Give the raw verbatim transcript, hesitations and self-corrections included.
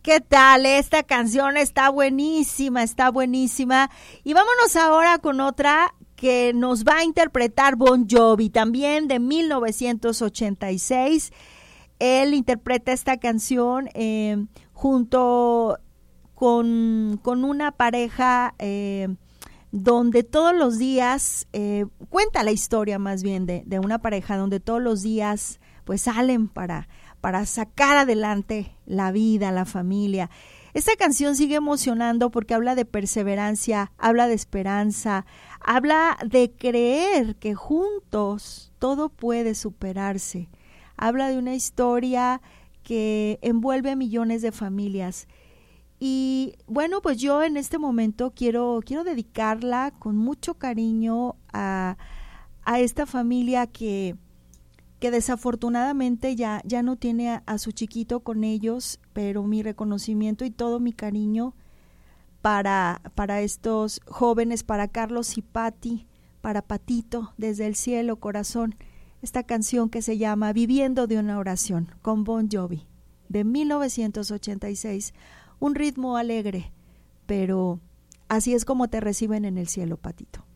¿Qué tal? Esta canción está buenísima, está buenísima. Y vámonos ahora con otra que nos va a interpretar Bon Jovi, también de mil novecientos ochenta y seis. Él interpreta esta canción eh, junto con, con una pareja eh, donde todos los días, eh, cuenta la historia más bien de, de una pareja donde todos los días pues salen para... para sacar adelante la vida, la familia. Esta canción sigue emocionando porque habla de perseverancia, habla de esperanza, habla de creer que juntos todo puede superarse. Habla de una historia que envuelve a millones de familias. Y bueno, pues yo en este momento quiero, quiero dedicarla con mucho cariño a, a esta familia que... que desafortunadamente ya, ya no tiene a, a su chiquito con ellos, pero mi reconocimiento y todo mi cariño para, para estos jóvenes, para Carlos y Patti, para Patito, desde el cielo, corazón, esta canción que se llama Viviendo de una oración, con Bon Jovi, de mil novecientos ochenta y seis, un ritmo alegre, pero así es como te reciben en el cielo, Patito.